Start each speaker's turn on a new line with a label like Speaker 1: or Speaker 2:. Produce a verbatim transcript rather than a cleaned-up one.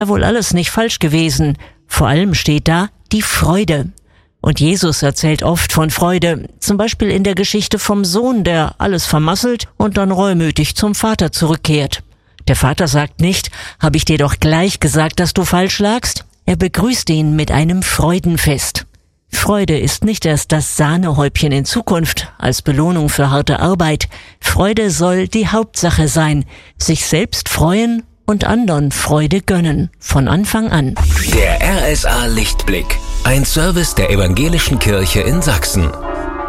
Speaker 1: wohl alles nicht falsch gewesen. Vor allem steht da die Freude. Und Jesus erzählt oft von Freude, zum Beispiel in der Geschichte vom Sohn, der alles vermasselt und dann reumütig zum Vater zurückkehrt. Der Vater sagt nicht, hab ich dir doch gleich gesagt, dass du falsch lagst? Er begrüßt ihn mit einem Freudenfest. Freude ist nicht erst das Sahnehäubchen in Zukunft als Belohnung für harte Arbeit. Freude soll die Hauptsache sein, sich selbst freuen und anderen Freude gönnen, von Anfang an.
Speaker 2: Der R S A Lichtblick, ein Service der Evangelischen Kirche in Sachsen.